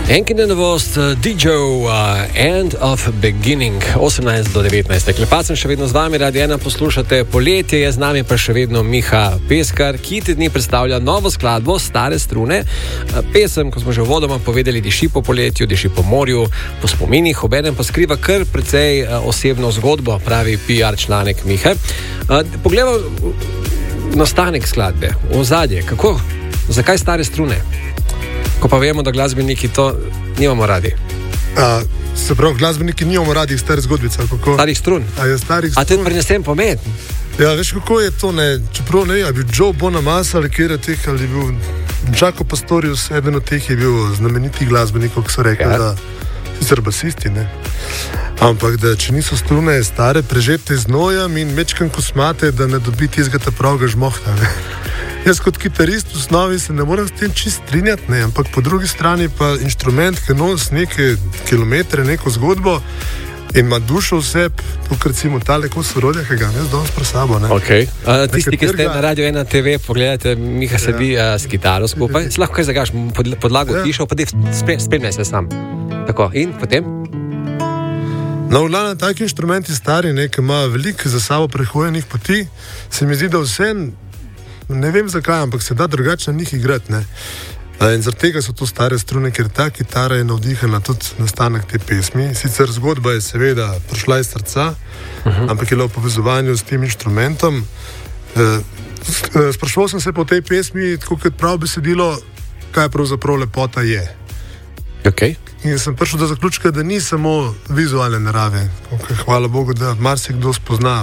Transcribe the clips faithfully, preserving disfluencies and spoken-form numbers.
Enkine novost, D J uh, End of Beginning, osemnajst do devetnajst. Klepac sem še vedno z vami, Radio ena poslušate Poletje, je z nami pa še vedno Miha Peskar, ki te dni predstavlja novo skladbo Stare strune. Pesem, ko smo že uvodoma povedali, diši po poletju, diši po morju, po spominih, obenem pa skriva kar precej osebno zgodbo, pravi P R članek Mihe. Poglejmo nastanek skladbe, ozadje, kako, zakaj Stare strune? Ko pa vemo, da glasbeniki to nimamo radi. A, se pravi, glasbeniki nimamo radi starih zgodbic. Kako? Starih strun. A, je starih strun. A te prinesem pomen? Ja, veš, kako je to, ne? Čeprav ne, je bil Joe Bonamassa ali kjer je teh, ali je bil Jaco Pastorius, eden od teh je bil znamenitih glasbenikov, ki so rekli, ja. Da sicer basisti, ne? Ampak, da če niso strune stare, prežete z nojem in mečkam kosmate, da ne dobi tizga ta pravga žmohta, ne? Jaz kot kitarist v osnovi se ne moram s tem čist strinjati, ne, ampak po drugi strani pa inštrument, ki nosi neke kilometre, neko zgodbo in ima dušo vse, kot recimo tale kos sorodja, ki ga jaz danes pred sabo. Ne. Okay. Uh, tisti, ki ste na Radio ena T V, pogledajte, Miha sedi ja. uh, s kitaro skupaj, se lahko kaj zagaš, pod, podlago ja. Tišo, pa spremljaj se sam. Tako, in potem? No, v glavnem, taki inštrumenti stari, ne, ki ima veliko za sabo prehojenih poti, se mi zdi, da vse ne vem zakaj, ampak se da drugače na njih igrati. Ne? In zaradi tega so to stare strune, ker ta kitara je navdihana tudi nastanek te pesmi. Sicer zgodba je seveda prišla iz srca, uh-huh. ampak je le v povezovanju s tem inštrumentom. Sprašoval sem se po tej pesmi, tako kot prav besedilo, kaj pravzaprav lepota je. Okay. In sem prišel do zaključka, da ni samo vizualne narave. Okay, hvala Bogu, da marsikdo spozna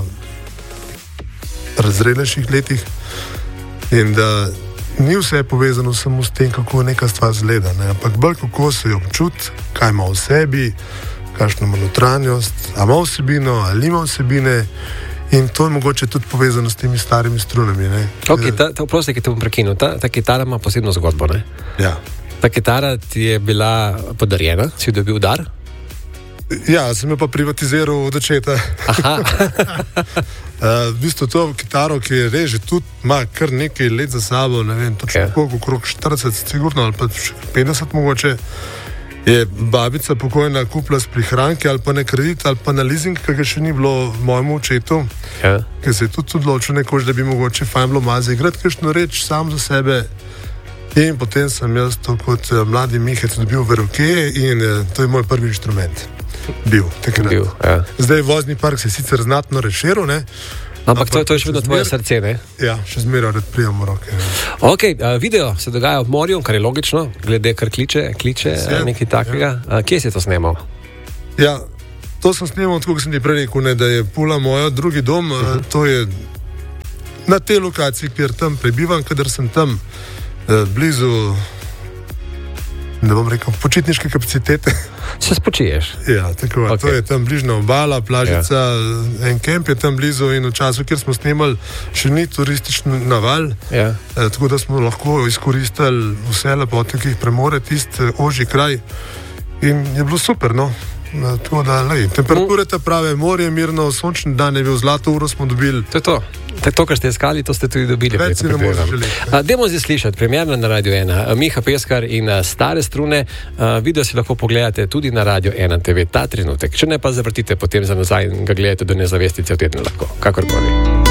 v razrednejših letih. In da ni vse povezano samo s tem, kako neka stvar zgleda, ne? Ampak bolj kako se jo občuti, kaj ima v sebi, kakšno ima notranjost, a ima vsebino, ali ima vsebine, in to je mogoče tudi povezano s temi starimi strunami. Ne? Ok, ta, ta, prosti, ki te bom prekinil, ta, ta kitara ima posebno zgodbo, ne? Ja. Ta kitara ti je bila podarjena, si dobil dar? Ja, sem jo pa privatiziral od očeta. Aha. uh, v bistvu to kitaro, ki je reže tudi, ima kar nekaj let za sabo, ne vem, točno okay. koliko, okrog štirideset, sigurno, ali pa petdeset mogoče, je babica pokojna kupila s prihranki, ali pa na kredit, ali pa na leasing, ki ga še ni bilo mojemu očetu, yeah. ker se je tudi odločil nekoč, da bi mogoče fajn bilo mazi igrati, kakšno reč sam za sebe. In potem sem jaz to kot uh, mladi Mihec dobil v roke in uh, to je moj prvi inštrument. Bil, Bil ja. Zdaj vozni park se je sicer znatno razširil, ne? Ampak, ampak to, to je še vedno tvoje srce, ne? Ja, še zmeraj rad prijam v roke. Ne? Ok, uh, video se dogaja ob morju, kar je logično, glede kar kliče, kliče uh, nekaj takega. Ja. Uh, kje si to snemal? Ja, to sem snemal, tako kot sem ti prej rekel, ne, da je Pula moja drugi dom, uh-huh. uh, to je na tej lokaciji, kjer tam prebivam, kadar sem tam uh, blizu, ne bom rekel, počitniške kapacitete. Se spočiješ? Ja, tako, okay. To je tam bližna obala, plažica, ja. En kemp je tam blizu in v času, kjer smo snemali, še ni turistični naval, ja. eh, tako da smo lahko izkoristili vse lepote, ki jih premore tisti ožji kraj in je bilo super, no. Tako da, lej, temperature te prave, morje mirno, sončni dan je bil, zlato uro smo dobili. To je to. To, kar ste iskali, to ste tudi dobili. Več si ne možeš želeti. Dajmo zdaj slišati, premierno na Radio ena. Miha Peskar in Stare strune. Video si lahko pogledate tudi na Radio ena T V ta trenutek. Če ne, pa zavrtite potem za nazaj in ga gledate do nezavestice v tednu lahko. Kakorkoli.